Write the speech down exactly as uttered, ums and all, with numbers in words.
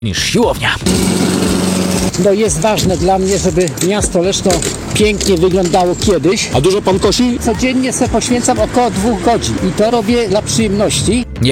niż siłownia. No jest ważne dla mnie, żeby miasto Leszno pięknie wyglądało kiedyś. A dużo pan kosi? Codziennie sobie poświęcam około dwóch godzin i to robię dla przyjemności.